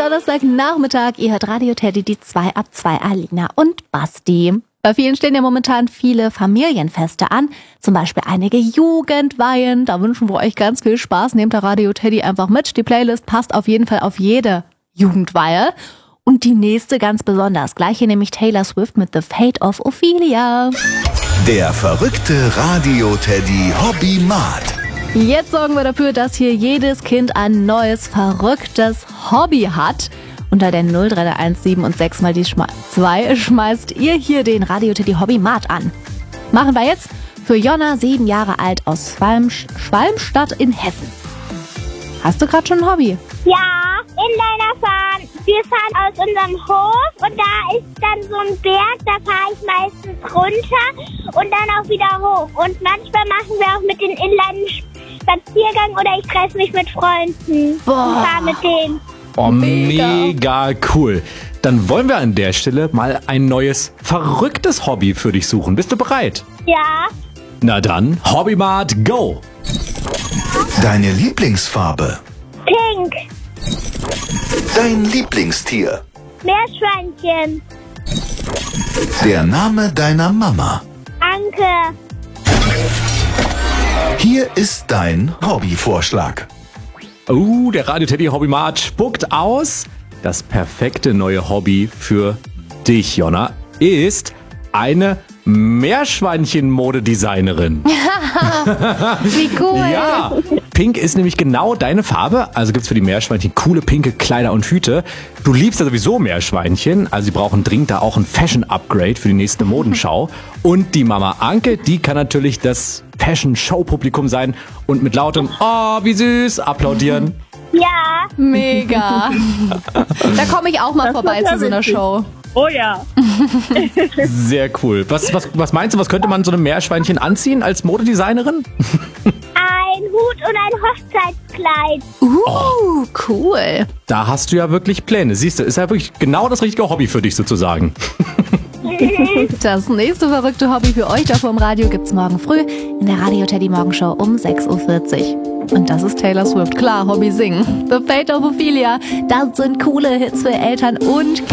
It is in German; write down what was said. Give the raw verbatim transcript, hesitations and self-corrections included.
Donnerstagnachmittag. Ihr hört Radio Teddy, die zwei ab zwei, Alina und Basti. Bei vielen stehen ja momentan viele Familienfeste an, zum Beispiel einige Jugendweihen. Da wünschen wir euch ganz viel Spaß. Nehmt der Radio Teddy einfach mit. Die Playlist passt auf jeden Fall auf jede Jugendweihe. Und die nächste ganz besonders. Gleich hier nämlich Taylor Swift mit The Fate of Ophelia. Der verrückte Radio Teddy Hobbymat. Jetzt sorgen wir dafür, dass hier jedes Kind ein neues, verrücktes Hobby hat. Unter der null drei eins sieben und sechs mal die zwei schmeißt ihr hier den Radio Teddy Hobbymat an. Machen wir jetzt für Jonna, sieben Jahre alt, aus Schwalm, Schwalmstadt in Hessen. Hast du gerade schon ein Hobby? Ja, Inliner fahren. Wir fahren aus unserem Hof und da ist dann so ein Berg, da fahre ich meistens runter und dann auch wieder hoch. Und manchmal machen wir auch mit den Inlinern Spaziergang oder ich treffe mich mit Freunden Boah. und fahre mit denen. Oh, Mega. mega cool. Dann wollen wir an der Stelle mal ein neues, verrücktes Hobby für dich suchen. Bist du bereit? Ja, Na dann, Hobbymat, go! Deine Lieblingsfarbe. pink, Dein Lieblingstier. Meerschweinchen, Der Name deiner Mama. Anke. Hier ist dein Hobbyvorschlag. Oh, der Radio Teddy Hobbymat spuckt aus. Das perfekte neue Hobby für dich, Jonna, ist eine Meerschweinchen-Modedesignerin. Wie cool. Ja, pink ist nämlich genau deine Farbe. Also gibt's für die Meerschweinchen coole pinke Kleider und Hüte. Du liebst ja sowieso Meerschweinchen. Also sie brauchen dringend da auch ein Fashion-Upgrade für die nächste Modenschau. Und die Mama Anke, die kann natürlich das Fashion-Show-Publikum sein und mit lautem "Oh, wie süß" applaudieren. Ja, Mega. Da komme ich auch mal vorbei zu so einer Show. Oh ja. Sehr cool. Was, was, was meinst du, was könnte man so einem Meerschweinchen anziehen als Modedesignerin? ein Hut und ein Hochzeitskleid. Uh, cool. Da hast du ja wirklich Pläne. Siehst du, ist ja wirklich genau das richtige Hobby für dich sozusagen. Das nächste verrückte Hobby für euch da vom Radio gibt's morgen früh in der Radio Teddy Morgenshow um sechs Uhr vierzig. Und das ist Taylor Swift. Klar, Hobby singen. The Fate of Ophelia. Das sind coole Hits für Eltern und